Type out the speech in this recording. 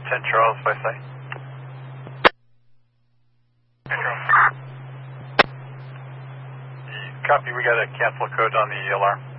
10 Charles, by say. Copy, we got a cancel code on the alarm.